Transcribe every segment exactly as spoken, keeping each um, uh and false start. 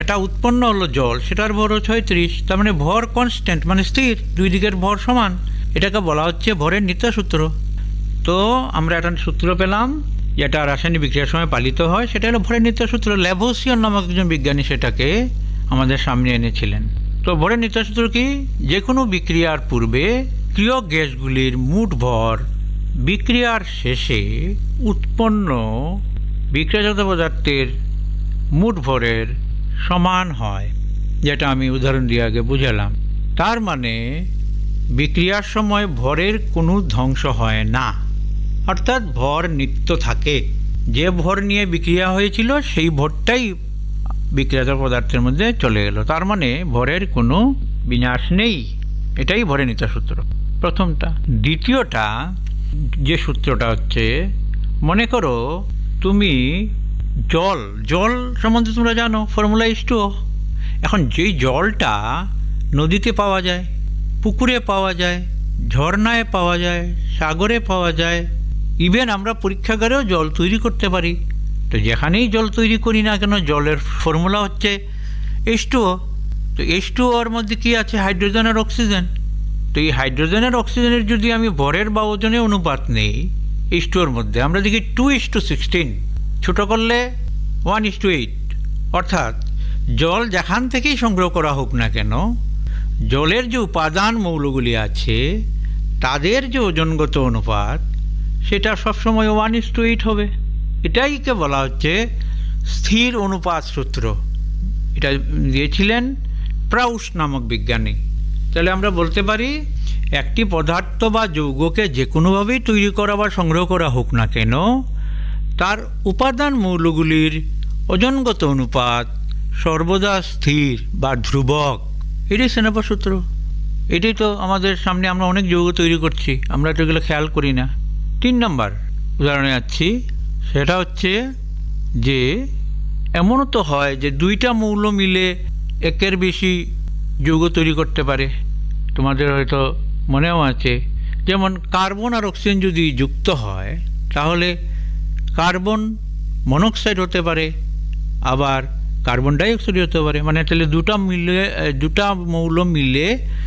যেটা উৎপন্ন হলো জল, সেটার ভরও ছয়ত্রিশ। তার মানে ভর কনস্ট্যান্ট, মানে স্থির, দুই দিকের ভর সমান। এটাকে বলা হচ্ছে ভরের নিত্য সূত্র। তো আমরা একটা সূত্র পেলাম যেটা রাসায়নিক বিক্রিয়ার সময় পালিত হয়, সেটা হলো ভরের নিত্য সূত্র। ল্যাভোসিয়ন নামক একজন বিজ্ঞানী সেটাকে আমাদের সামনে এনেছিলেন। তো ভরের নিত্য সূত্র কি? যে কোনো বিক্রিয়ার পূর্বে ক্রিয়ক গ্যাসগুলির মোট ভর বিক্রিয়ার শেষে উৎপন্ন বিক্রিয়াজাত পদার্থের মোট ভরের সমান হয়, যেটা আমি উদাহরণ দিয়ে আগে বুঝালাম। তার মানে বিক্রিয়ার সময় ভরের কোনো ধ্বংস হয় না, অর্থাৎ ভর নিত্য থাকে। যে ভর নিয়ে বিক্রিয়া হয়েছিল সেই ভরটাই বিক্রিয়াজাত পদার্থের মধ্যে চলে গেল। তার মানে ভরের কোনো বিনাশ নেই। এটাই ভরের নিত্য সূত্র, প্রথমটা। দ্বিতীয়টা যে সূত্রটা হচ্ছে, মনে করো তুমি জল জল সম্বন্ধে তোমরা জানো, ফর্মুলা ইজ টু ও। এখন যেই জলটা নদীতে পাওয়া যায়, পুকুরে পাওয়া যায়, ঝর্ণায় পাওয়া যায়, সাগরে পাওয়া যায়, ইভেন আমরা পরীক্ষাগারেও জল তৈরি করতে পারি। তো যেখানেই জল তৈরি করি না কেন, জলের ফর্মুলা হচ্ছে এইচ টু ও। তো এইচ টু ওর মধ্যে কী আছে? হাইড্রোজেন আর অক্সিজেন। তো এই হাইড্রোজেন আর অক্সিজেনের যদি আমি ভরের বা ওজনের অনুপাত নেই এইচ টু ওর মধ্যে, আমরা দেখি টু ইস টু সিক্সটিন, ছোটো করলে ওয়ান ইস টু এইট। অর্থাৎ জল যেখান থেকেই সংগ্রহ করা হোক না কেন, জলের যে উপাদান মৌলগুলি আছে তাদের যে ওজনগত অনুপাত, সেটা সবসময় ওয়ান ইস টু এইট হবে। এটাইকে বলা হচ্ছে স্থির অনুপাত সূত্র। এটা দিয়েছিলেন প্রাউস নামক বিজ্ঞানী। তাহলে আমরা বলতে পারি একটি পদার্থ বা যৌগকে যে কোনোভাবেই তৈরি করা বা সংগ্রহ করা হোক না কেন, তার উপাদান মৌলগুলির ওজনগত অনুপাত সর্বদা স্থির বা ধ্রুবক। এটাই সেনাপা সূত্র। এটাই তো আমাদের সামনে, আমরা অনেক যৌগ তৈরি করছি, আমরা তো এগুলো খেয়াল করি না। তিন নম্বর উদাহরণে যাচ্ছি, সেটা হচ্ছে যে এমনও তো হয় যে দুইটা মৌল মিলে একের বেশি যৌগ তৈরি করতে পারে। তোমাদের হয়তো মনেও আছে, যেমন কার্বন আর অক্সিজেন যদি যুক্ত হয় তাহলে কার্বন মনোক্সাইড হতে পারে, আবার কার্বন ডাইঅক্সাইড হতে পারে। মানে তাহলে দুটা মিলে দুটা মৌল মিলে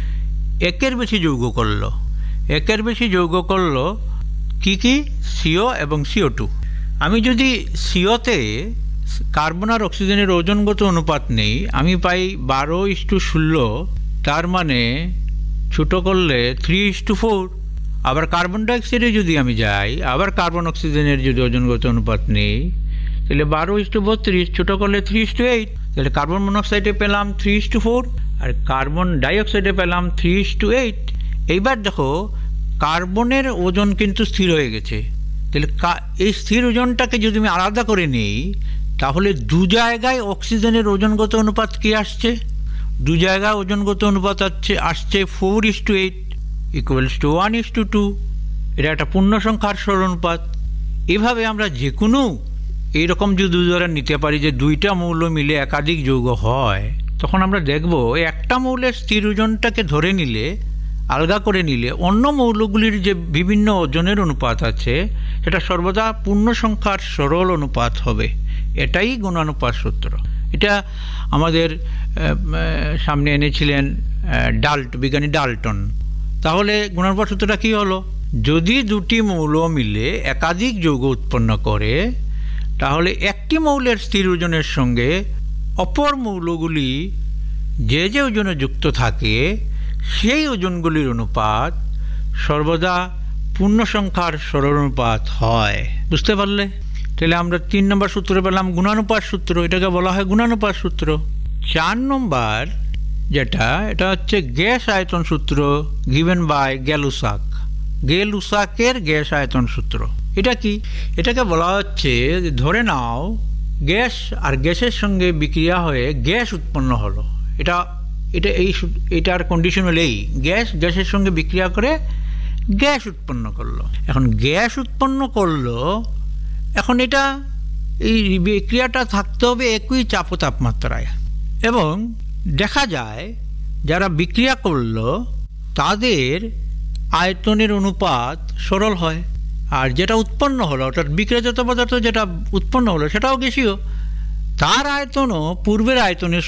একের বেশি যৌগ করলো। একের বেশি যৌগ করলো কি কি? সিও এবং সিও টু। আমি যদি সিওতে কার্বন আর অক্সিজেনের ওজনগত অনুপাত নেই, আমি পাই বারো ইস টু ষোলো। তার মানে ছোটো করলে থ্রি ইস টু ফোর। আবার কার্বন ডাইঅক্সাইডে যদি আমি যাই, আবার কার্বন অক্সিজেনের যদি ওজনগত অনুপাত নেই, তাহলে বারো ইস টু বত্রিশ, ছোটো করলে থ্রি ইস টু এইট। তাহলে কার্বন মনোক্সাইডে পেলাম three is to four, R carbon ডাইঅক্সাইডে পেলাম থ্রি ইস টু এইট। এইবার দেখো কার্বনের ওজন কিন্তু স্থির হয়ে গেছে। তাহলে এই স্থির ওজনটাকে যদি আমি আলাদা করে নিই, তাহলে দু জায়গায় অক্সিজেনের ওজনগত অনুপাত কি আসছে? দু জায়গায় ওজনগত অনুপাত আসছে আসছে four is to eight equals to one is to two. এটা একটা পূর্ণ সংখ্যার সরল অনুপাত। এভাবে আমরা যে কোনো এইরকম যদি উদাহরণ নিতে পারি যে দুইটা মৌল মিলে একাধিক যৌগ হয়, তখন আমরা দেখব একটা মৌলের স্থির ওজনটাকে ধরে নিলে, আলগা করে নিলে, অন্য মৌলগুলির যে বিভিন্ন ওজনের অনুপাত আছে সেটা সর্বদা পূর্ণ সংখ্যার সরল অনুপাত হবে। এটাই গুণানুপাত সূত্র। এটা আমাদের সামনে এনেছিলেন ডাল্ট বিজ্ঞানী ডাল্টন। তাহলে গুণানুপাত সূত্রটা কী হলো? যদি দুটি মৌল মিলে একাধিক যৌগ উৎপন্ন করে, তাহলে একটি মৌলের স্থির ওজনের সঙ্গে অপর মৌলগুলি যে যে ওজনে যুক্ত থাকে সেই ওজনগুলির অনুপাত সর্বদা পূর্ণ সংখ্যার সরল অনুপাত হয়। বুঝতে পারলে? তাহলে আমরা তিন নম্বর সূত্র পেলাম গুণানুপাত সূত্র। এটাকে বলা হয় গুণানুপাত সূত্র। চার নম্বর যেটা, এটা হচ্ছে গ্যাস আয়তন সূত্র গিভেন বাই গ্যালুসাক। গ্যালুসাকের গ্যাস আয়তন সূত্র। এটা কি? এটাকে বলা হচ্ছে, ধরে নাও গ্যাস আর গ্যাসের সঙ্গে বিক্রিয়া হয়ে গ্যাস উৎপন্ন হলো। এটা এটা এই এটার কন্ডিশন হলেই গ্যাস গ্যাসের সঙ্গে বিক্রিয়া করে গ্যাস উৎপন্ন করলো। এখন গ্যাস উৎপন্ন করলো, এখন এটা এই বিক্রিয়াটা থাকতে হবে একই চাপ ও তাপমাত্রায়, এবং দেখা যায় যারা বিক্রিয়া করলো তাদের আয়তনের অনুপাত সরল হয়, আর যেটা উৎপন্ন হলো অর্থাৎ বিক্রিয়াজাত পদার্থ যেটা উৎপন্ন হলো সেটাও গ্যাসীয়, তার আয়তনও পূর্বের আয়তনের